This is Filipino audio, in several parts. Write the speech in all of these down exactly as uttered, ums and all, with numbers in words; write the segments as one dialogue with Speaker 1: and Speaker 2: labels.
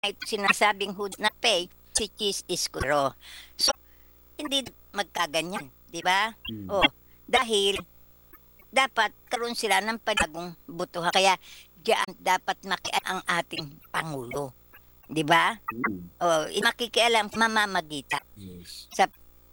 Speaker 1: Ay sinasabing hood na pay, si Cheese Escudero. So, hindi magkaganyan, 'di ba?
Speaker 2: Hmm.
Speaker 1: Oh, dahil dapat karoon sila ng panibagong botohan kaya diyan dapat makialam ang ating pangulo, 'di ba?
Speaker 2: Mm.
Speaker 1: Oh, makikialam mamamagitan
Speaker 2: Yes.
Speaker 1: sa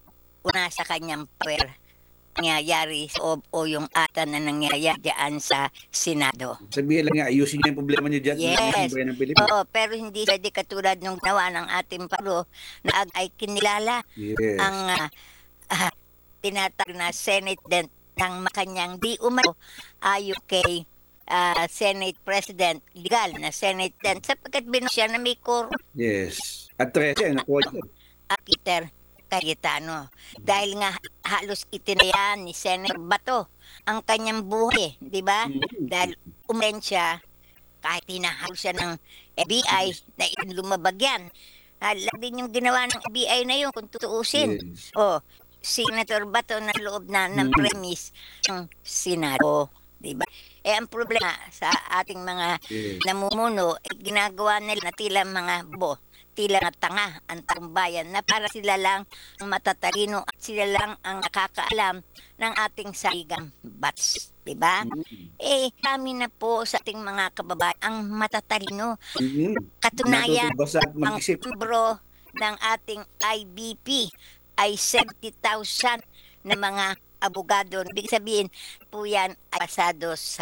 Speaker 1: una sa kanyang power nangyayari sa o, o yung ata na nangyayari diyan sa Senado.
Speaker 2: Sabihin lang niya, ayusin niyo yung problema niyo diyan,
Speaker 1: Yes.
Speaker 2: bayan ng Pilipinas.
Speaker 1: Oo, pero hindi puwede katulad nung ginawa ng ating Pangulo na ag ay kinilala
Speaker 2: Yes.
Speaker 1: ang, ah, ah, tinatawag na Senate dent ng makanyang di umano ayon kay, ah, Senate President, legal na Senate dent sapagkat bino siya na may koro
Speaker 2: Yes. At trese nakuha niya.
Speaker 1: ah, Peter Cayetano. Dahil nga halos itinayan ni Senator Bato ang kanyang buhay, 'di ba?
Speaker 2: Mm.
Speaker 1: Dahil umaten siya kahit hinahalo siya ng F B I na lumabag yan. Ah, din yung ginawa ng F B I na yun kung tutuusin.
Speaker 2: Yes.
Speaker 1: Oh, Senator Bato na loob na ng
Speaker 2: Mm.
Speaker 1: premise ng Senado, 'di ba? Eh ang problema sa ating mga
Speaker 2: Yes.
Speaker 1: namumuno, eh, ginagawa nila na tila mga bo, tila na tanga ang taong bayan na para sila lang ang matatalino at sila lang ang nakakaalam ng ating saligang bats, 'di ba?
Speaker 2: Mm.
Speaker 1: Eh, kami na po sa ating mga kababayan ang matatalino.
Speaker 2: Mm.
Speaker 1: Katunayan,
Speaker 2: Natutumbasa at
Speaker 1: ang
Speaker 2: mag-isip.
Speaker 1: libro ng ating I B P ay seventy thousand na mga abogado. Ibig sabihin po yan ay pasado sa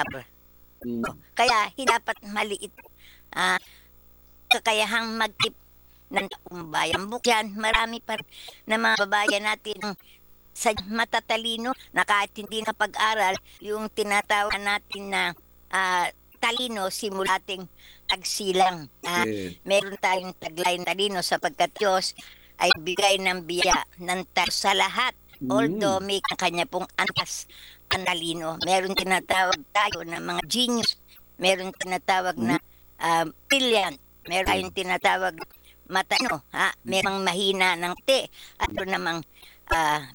Speaker 2: Mm.
Speaker 1: kaya hindi dapat maliit ah, kakayahang mag-tip ng taong bayan. Bukyan, marami pa rin na mga babayan natin sa matatalino na kahit hindi na pag-aral, yung tinatawag natin na ah, talino simula ating pagsilang. Ah,
Speaker 2: Yes.
Speaker 1: meron tayong tagline talino sapagkat Diyos ay bigay ng biya ng tao sa lahat. Although
Speaker 2: Mm.
Speaker 1: may kanya pong antas ang talino. Meron tinatawag tayo na mga genius. Meron tinatawag na ah, brilliant. Meron tayong tinatawag matano, ha? Merong mahina ng te at meron namang ah,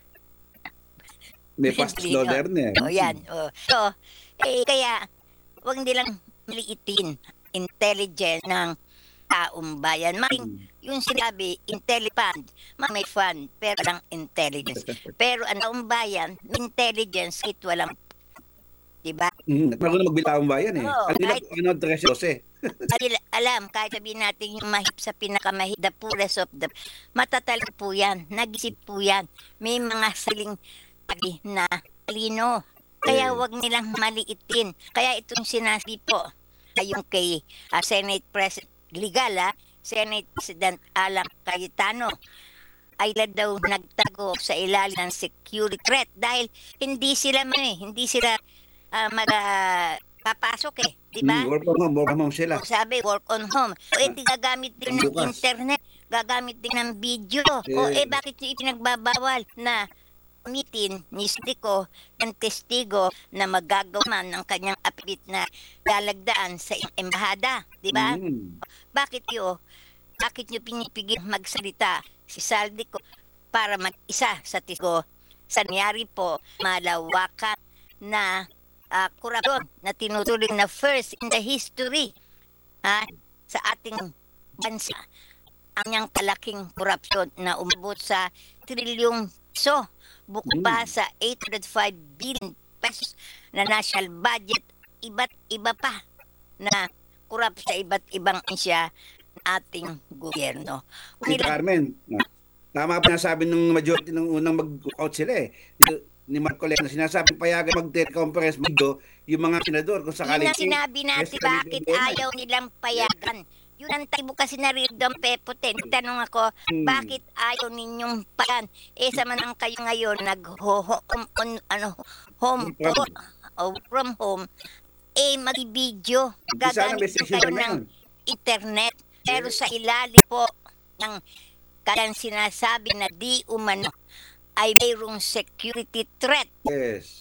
Speaker 2: May fast
Speaker 1: talino.
Speaker 2: loader na.
Speaker 1: O yan. O. So, eh, kaya huwag nilang maliitin intelligence ng taong bayan. Maring
Speaker 2: Mm.
Speaker 1: yung sinabi, intelligent, may fun, pero walang intelligence. Pero ang taong bayan, may intelligence, kahit walang, di ba?
Speaker 2: Mm. Marunong magbilang ang bayan eh.
Speaker 1: Oo,
Speaker 2: Ano nila
Speaker 1: kahit-
Speaker 2: ano trese dose.
Speaker 1: Al- alam, kahit sabihin natin yung mahip sa pinakamahip, the poorest of the, matatalino po yan, nag-isip po yan. May mga saling tagi na talino. Kaya
Speaker 2: Eh.
Speaker 1: wag nilang maliitin. Kaya itong sinasabi po, ay yung kay ah, Senate President, legal ah, Senate President Alan Cayetano, ay la daw nagtago sa ilalim ng security threat dahil hindi sila man eh, hindi sila ah, mag ah, papasok eh, di ba?
Speaker 2: Mm. Work from home, work from home sila.
Speaker 1: O sabi, work on home. O eh, di gagamit din ng
Speaker 2: Bukas.
Speaker 1: internet, gagamit din ng video. O eh,
Speaker 2: Eh.
Speaker 1: bakit nyo ipinagbabawal na gamitin ni Stico ng testigo na magagawa man ng kanyang apit na lalagdaan sa embahada, di ba?
Speaker 2: Mm.
Speaker 1: Bakit yo? Bakit nyo pinipigil magsalita si Saldico para mag-isa sa testigo? Sa nangyari po, malawakan na ah, korupsyon na tinuturing na first in the history ha, sa ating bansa. Ang niyang kalaking korupsyon na umabot sa trilyong piso, buko pa
Speaker 2: Mm.
Speaker 1: sa eight hundred five billion pesos na national budget, iba't iba pa na korap sa iba't ibang insya ng ating gobyerno. Huwag
Speaker 2: Tita
Speaker 1: nilang
Speaker 2: Carmen, ah, tama pa sinasabi ng majority ng unang mag-out sila eh. Ni- Ni Marco Lena, sinasabing payagan mag-teleconference video yung mga senador kung
Speaker 1: Yun
Speaker 2: sakaling
Speaker 1: ang sinabi natin,
Speaker 2: escalate
Speaker 1: bakit
Speaker 2: yung problema.
Speaker 1: ayaw nilang payagan. Yun ang tayo kasi naririto ang Pepote. Tanong ako,
Speaker 2: Hmm.
Speaker 1: bakit ayaw ninyong payan? Eh, sa manang kayo ngayon, nag-home on, ano, home
Speaker 2: From-
Speaker 1: o from home, eh, mag-video.
Speaker 2: Di sana may
Speaker 1: Gagamit
Speaker 2: session
Speaker 1: kayo
Speaker 2: na
Speaker 1: ng
Speaker 2: yun.
Speaker 1: internet. Pero sa ilalim po ng kanyang sinasabi na di umano ay mayroong security threat.
Speaker 2: Yes.